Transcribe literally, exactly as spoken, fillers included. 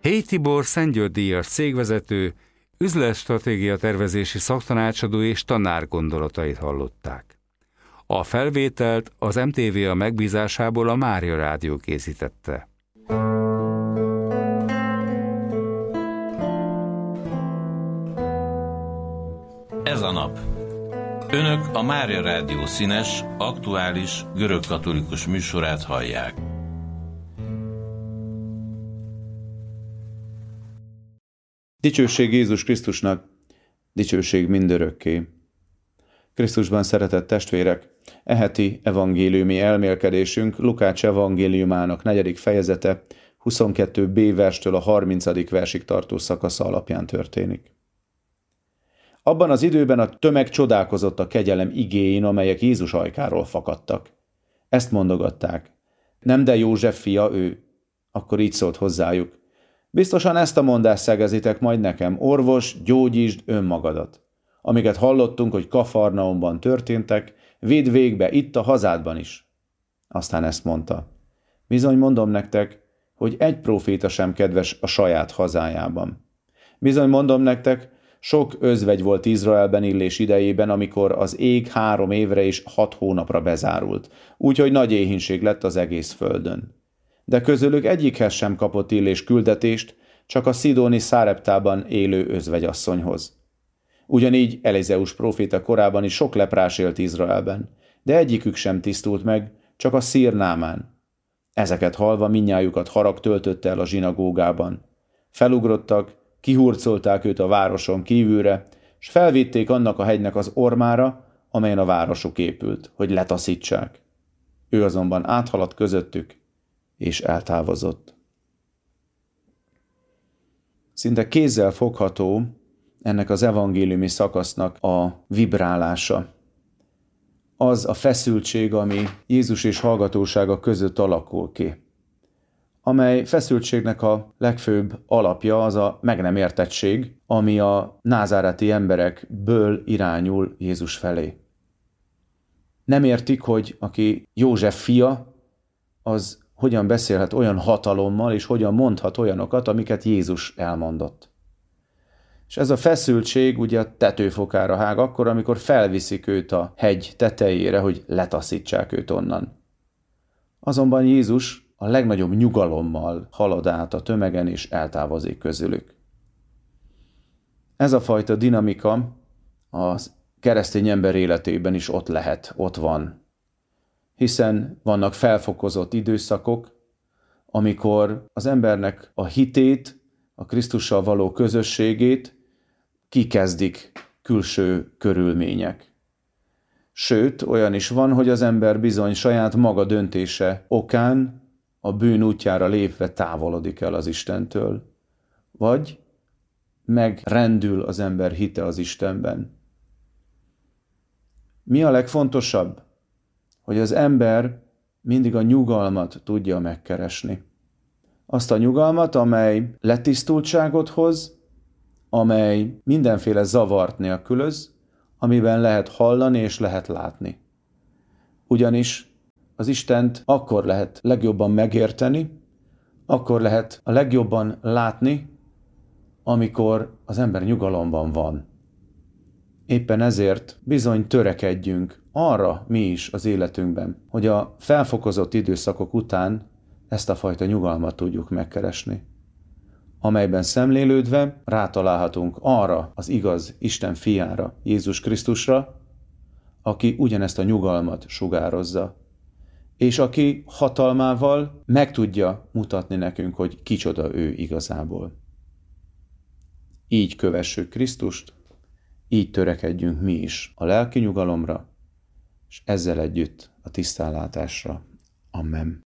Héj Tibor Szent-Györgyi-díjas cégvezető, üzletstratégia tervezési szaktanácsadó és tanár gondolatait hallották. A felvételt az em té vé a megbízásából a Mária Rádió készítette. Ez a nap. Önök a Mária Rádió színes, aktuális, görögkatolikus műsorát hallják. Dicsőség Jézus Krisztusnak, dicsőség mindörökké. Krisztusban szeretett testvérek, e heti evangéliumi elmélkedésünk Lukács evangéliumának negyedik fejezete huszonkettő bé verstől a harmincadik versig tartó szakasza alapján történik. Abban az időben a tömeg csodálkozott a kegyelem igéin, amelyek Jézus ajkáról fakadtak. Ezt mondogatták. Nem de József fia ő? Akkor így szólt hozzájuk. Biztosan ezt a mondást szegezitek majd nekem, orvos, gyógyítsd önmagadat. Amiket hallottunk, hogy Kafarnaumban történtek, vidd végbe itt a hazádban is. Aztán ezt mondta. Bizony mondom nektek, hogy egy próféta sem kedves a saját hazájában. Bizony mondom nektek, sok özvegy volt Izraelben Illés idejében, amikor az ég három évre és hat hónapra bezárult, úgyhogy nagy éhínség lett az egész földön. De közülük egyikhez sem kapott Illés küldetést, csak a szidóni Száreptában élő özvegyasszonyhoz. Ugyanígy Elizeus próféta korában is sok leprás élt Izraelben, de egyikük sem tisztult meg, csak a szír Námán. Ezeket hallva mindnyájukat harag töltötte el a zsinagógában. Felugrottak, kihurcolták őt a városon kívülre, s felvitték annak a hegynek az ormára, amelyen a városuk épült, hogy letaszítsák. Ő azonban áthaladt közöttük, és eltávozott. Szinte kézzel fogható ennek az evangéliumi szakasznak a vibrálása. Az a feszültség, ami Jézus és hallgatósága között alakul ki. Amely feszültségnek a legfőbb alapja az a meg nem értettség, ami a názáreti emberekből irányul Jézus felé. Nem értik, hogy aki József fia, az hogyan beszélhet olyan hatalommal, és hogyan mondhat olyanokat, amiket Jézus elmondott. És ez a feszültség ugye a tetőfokára hág akkor, amikor felviszik őt a hegy tetejére, hogy letaszítsák őt onnan. Azonban Jézus a legnagyobb nyugalommal halad át a tömegen, és eltávozik közülük. Ez a fajta dinamika az keresztény ember életében is ott lehet, ott van. Hiszen vannak felfokozott időszakok, amikor az embernek a hitét, a Krisztussal való közösségét kikezdik külső körülmények. Sőt, olyan is van, hogy az ember bizony saját maga döntése okán a bűn útjára lépve távolodik el az Istentől, vagy megrendül az ember hite az Istenben. Mi a legfontosabb? Hogy az ember mindig a nyugalmat tudja megkeresni. Azt a nyugalmat, amely letisztultságot hoz, amely mindenféle zavart nélkülöz, amiben lehet hallani és lehet látni. Ugyanis az Istent akkor lehet legjobban megérteni, akkor lehet a legjobban látni, amikor az ember nyugalomban van. Éppen ezért bizony törekedjünk arra mi is az életünkben, hogy a felfokozott időszakok után ezt a fajta nyugalmat tudjuk megkeresni, amelyben szemlélődve rátalálhatunk arra az igaz Isten fiára, Jézus Krisztusra, aki ugyanezt a nyugalmat sugározza, és aki hatalmával meg tudja mutatni nekünk, hogy kicsoda ő igazából. Így kövessük Krisztust, így törekedjünk mi is a lelki nyugalomra, és ezzel együtt a tisztánlátásra. Amen.